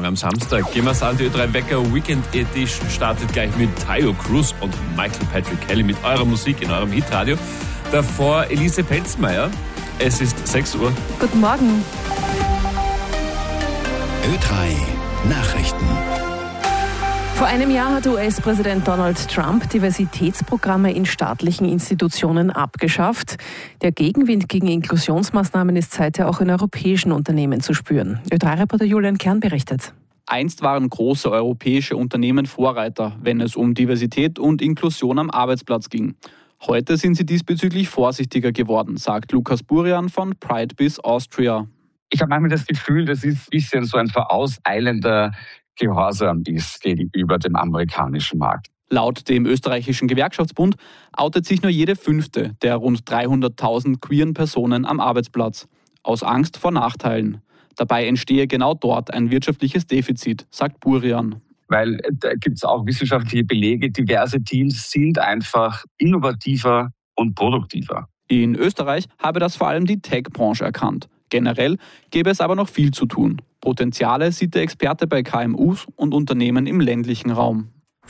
Morgen am Samstag. Gehen wir an die Ö3 Wecker Weekend Edition. Startet gleich mit Tayo Cruz und Michael Patrick Kelly mit eurer Musik in eurem Hitradio. Davor Elise Pelzmeier. Es ist 6 Uhr. Guten Morgen. Ö3 Nachrichten. Vor einem Jahr hat US-Präsident Donald Trump Diversitätsprogramme in staatlichen Institutionen abgeschafft. Der Gegenwind gegen Inklusionsmaßnahmen ist seither auch in europäischen Unternehmen zu spüren. Ö3-Reporter Julian Kern berichtet. Einst waren große europäische Unternehmen Vorreiter, wenn es um Diversität und Inklusion am Arbeitsplatz ging. Heute sind sie diesbezüglich vorsichtiger geworden, sagt Lukas Burian von Pride Biz Austria. Ich habe manchmal das Gefühl, das ist ein bisschen so ein vorauseilender Gehorsam ist gegenüber dem amerikanischen Markt. Laut dem österreichischen Gewerkschaftsbund outet sich nur jede 5. der rund 300.000 queeren Personen am Arbeitsplatz. Aus Angst vor Nachteilen. Dabei entstehe genau dort ein wirtschaftliches Defizit, sagt Burian. Weil da gibt es auch wissenschaftliche Belege, diverse Teams sind einfach innovativer und produktiver. In Österreich habe das vor allem die Tech-Branche erkannt. Generell gäbe es aber noch viel zu tun. Potenziale sieht der Experte bei KMUs und Unternehmen im ländlichen Raum.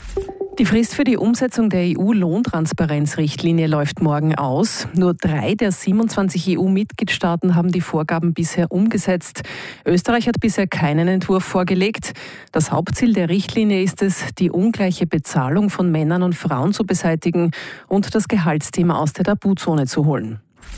Die Frist für die Umsetzung der EU-Lohntransparenzrichtlinie läuft morgen aus. Nur 3 der 27 EU-Mitgliedstaaten haben die Vorgaben bisher umgesetzt. Österreich hat bisher keinen Entwurf vorgelegt. Das Hauptziel der Richtlinie ist es, die ungleiche Bezahlung von Männern und Frauen zu beseitigen und das Gehaltsthema aus der Tabuzone zu holen.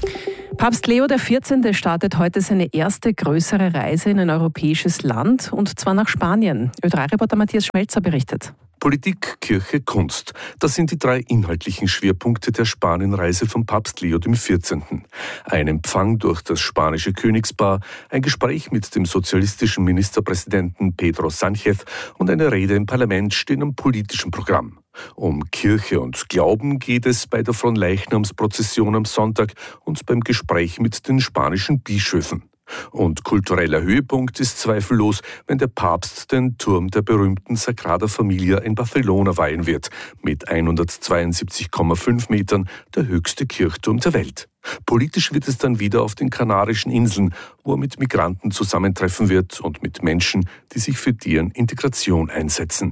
Papst Leo XIV. Startet heute seine erste größere Reise in ein europäisches Land, und zwar nach Spanien. Ö3-Reporter Matthias Schmelzer berichtet. Politik, Kirche, Kunst. Das sind die 3 inhaltlichen Schwerpunkte der Spanienreise von Papst Leo XIV. Ein Empfang durch das spanische Königspaar, ein Gespräch mit dem sozialistischen Ministerpräsidenten Pedro Sánchez und eine Rede im Parlament stehen am politischen Programm. Um Kirche und Glauben geht es bei der Fronleichnamsprozession am Sonntag und beim Gespräch mit den spanischen Bischöfen. Und kultureller Höhepunkt ist zweifellos, wenn der Papst den Turm der berühmten Sagrada Familia in Barcelona weihen wird, mit 172,5 Metern der höchste Kirchturm der Welt. Politisch wird es dann wieder auf den Kanarischen Inseln, wo er mit Migranten zusammentreffen wird und mit Menschen, die sich für deren Integration einsetzen.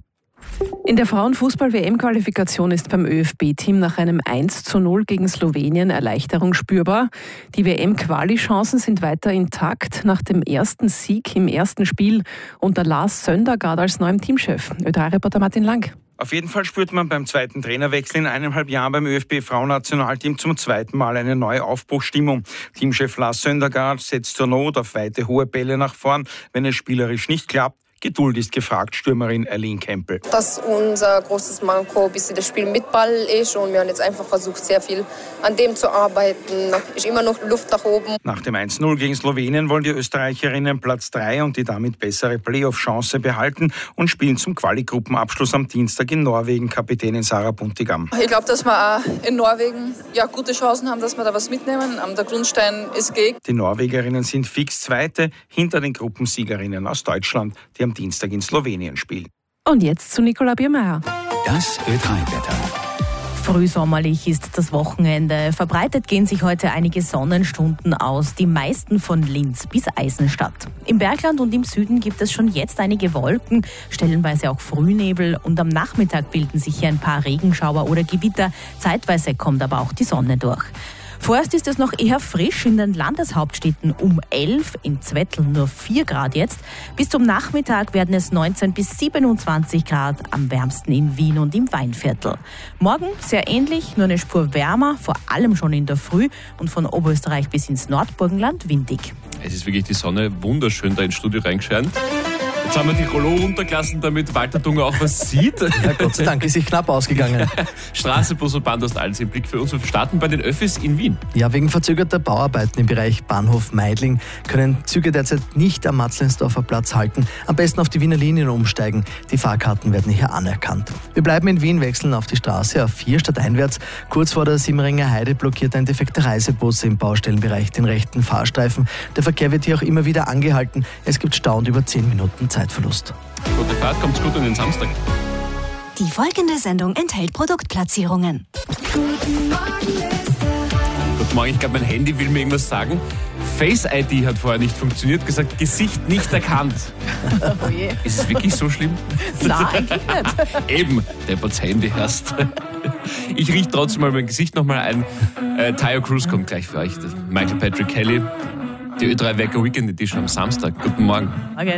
In der Frauenfußball-WM-Qualifikation ist beim ÖFB-Team nach einem 1:0 gegen Slowenien Erleichterung spürbar. Die WM-Quali-Chancen sind weiter intakt nach dem ersten Sieg im ersten Spiel unter Lars Söndergaard als neuem Teamchef. Ö3-Reporter Martin Lang. Auf jeden Fall spürt man beim zweiten Trainerwechsel in 1,5 Jahren beim ÖFB-Frauennationalteam zum zweiten Mal eine neue Aufbruchsstimmung. Teamchef Lars Söndergaard setzt zur Not auf weite, hohe Bälle nach vorn, wenn es spielerisch nicht klappt. Geduld ist gefragt, Stürmerin Erlin Kempel. Dass unser großes Manko ein bisschen das Spiel mit Ball ist, und wir haben jetzt einfach versucht, sehr viel an dem zu arbeiten. Ist immer noch Luft nach oben. Nach dem 1:0 gegen Slowenien wollen die Österreicherinnen Platz 3 und die damit bessere Playoff-Chance behalten und spielen zum Quali-Gruppenabschluss am Dienstag in Norwegen, Kapitänin Sarah Buntigam. Ich glaube, dass wir auch in Norwegen gute Chancen haben, dass wir da was mitnehmen. Der Grundstein ist gegeben. Die Norwegerinnen sind fix Zweite hinter den Gruppensiegerinnen aus Deutschland, die am Dienstag in Slowenien spielen. Und jetzt zu Nicola Biermeier. Das Ö3-Wetter. Frühsommerlich ist das Wochenende. Verbreitet gehen sich heute einige Sonnenstunden aus, die meisten von Linz bis Eisenstadt. Im Bergland und im Süden gibt es schon jetzt einige Wolken, stellenweise auch Frühnebel, und am Nachmittag bilden sich hier ein paar Regenschauer oder Gewitter. Zeitweise kommt aber auch die Sonne durch. Vorerst ist es noch eher frisch in den Landeshauptstädten um 11, in Zwettl nur 4 Grad jetzt. Bis zum Nachmittag werden es 19 bis 27 Grad, am wärmsten in Wien und im Weinviertel. Morgen sehr ähnlich, nur eine Spur wärmer, vor allem schon in der Früh, und von Oberösterreich bis ins Nordburgenland windig. Es ist wirklich die Sonne wunderschön da ins Studio reingescheint. Jetzt haben wir die Rollo runtergelassen, damit Walter Dunger auch was sieht. Ja, Gott sei Dank ist sich knapp ausgegangen. Straße, Bus und Bahn, du hast alles im Blick für uns. Wir starten bei den Öffis in Wien. Ja, wegen verzögerter Bauarbeiten im Bereich Bahnhof Meidling können Züge derzeit nicht am Matzleinsdorfer Platz halten. Am besten auf die Wiener Linien umsteigen. Die Fahrkarten werden hier anerkannt. Wir bleiben in Wien, wechseln auf die Straße A4 stadteinwärts. Kurz vor der Simmeringer Heide blockiert ein defekter Reisebus im Baustellenbereich den rechten Fahrstreifen. Der Verkehr wird hier auch immer wieder angehalten. Es gibt Stau und über 10 Minuten Zeitverlust. Gute Fahrt, kommt's gut in den Samstag. Die folgende Sendung enthält Produktplatzierungen. Guten Morgen, ich glaube, mein Handy will mir irgendwas sagen. Face ID hat vorher nicht funktioniert, gesagt, Gesicht nicht erkannt. Oh je. Ist es wirklich so schlimm? Nein, eigentlich nicht. Eben, der Handy hast. Ich rieche trotzdem mal mein Gesicht nochmal ein. Tayo Cruz kommt gleich für euch. Michael Patrick Kelly, die Ö3 Wecker Weekend Edition am Samstag. Guten Morgen. Okay.